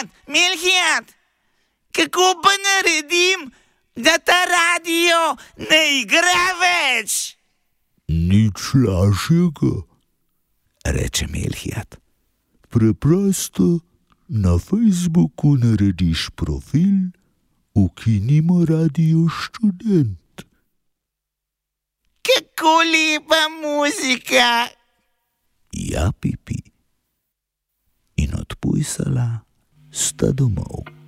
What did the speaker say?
Melhiat, kako pa naredim, da ta radio ne igra več? Nič lažjega, reče Melhiat. Preprosto na Facebooku narediš profil Ukinimo Radio Študent. Kako lepa muzika! Ja, Pipi. In odpujsala sta domov.